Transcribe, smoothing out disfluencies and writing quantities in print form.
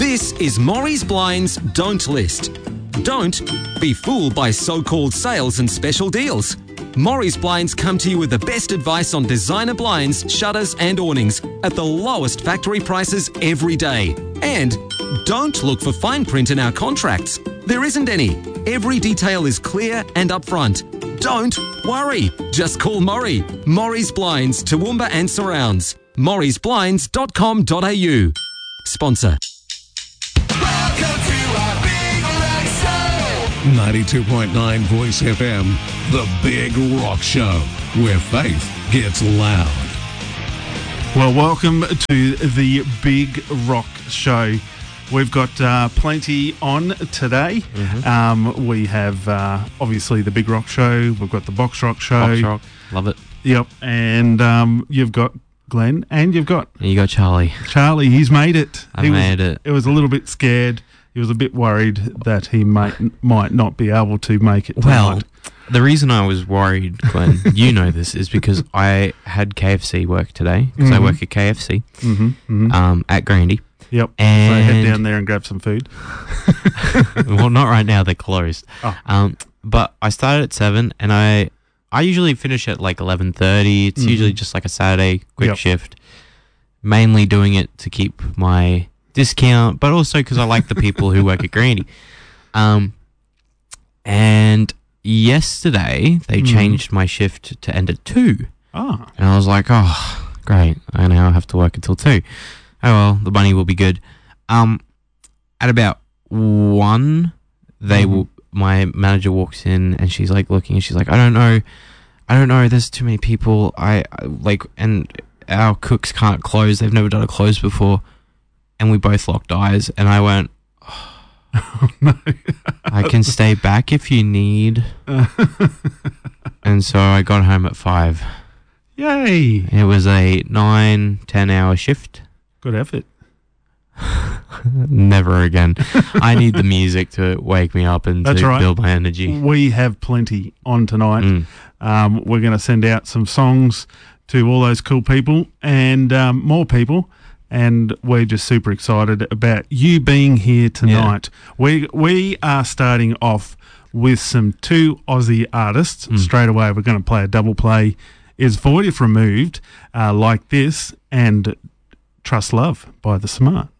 This is Maury's Blinds Don't List. Don't be fooled by so-called sales and special deals. Maury's Blinds come to you with the best advice on designer blinds, shutters and awnings at the lowest factory prices every day. And don't look for fine print in our contracts. There isn't any. Every detail is clear and upfront. Don't worry. Just call Maury. Maury's Blinds, Toowoomba and surrounds. maurysblinds.com.au. Sponsor. 92.9 Voice FM, The Big Rock Show, where faith gets loud. Well, welcome to the Big Rock Show. We've got plenty on today. Mm-hmm. We have obviously the Big Rock Show. We've got the Box Rock Show. Box Rock, love it. Yep, and you've got Glenn, and you've got You got Charlie. Charlie. He's made it. I made it. It was a little bit scared. He was a bit worried that he might not be able to make it tonight. Well, the reason I was worried, Glenn, you know this, is because I had KFC work today, because I work at KFC at Grandy. Yep. And so head down there and grab some food. Well, not right now, they're closed. Oh. But I started at 7, and I usually finish at like 11:30. It's usually just like a Saturday quick shift. Mainly doing it to keep my discount, but also because I like the people who work at Grandy. And yesterday they changed my shift to end at 2. Oh. And I was like, oh, great. I now have to work until 2. Oh, well, the money will be good. At about 1, my manager walks in and she's like looking and she's like, I don't know. There's too many people. And our cooks can't close. They've never done a close before. And we both locked eyes, and I went, oh, no. I can stay back if you need. And so I got home at 5. Yay. It was a 9-10 hour shift. Good effort. Never again. I need the music to wake me up and That's to right. build my energy. We have plenty on tonight. We're going to send out some songs to all those cool people and more people. And we're just super excited about you being here tonight. Yeah. We are starting off with some 2 Aussie artists. Straight away, we're going to play a double play. Is Void If Removed, Like This, and Trust Love by The Smart.